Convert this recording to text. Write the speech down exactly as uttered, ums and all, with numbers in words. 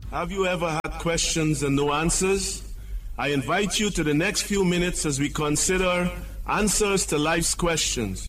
Have you ever had questions and no answers? I invite you to the next few minutes as we consider answers to life's questions.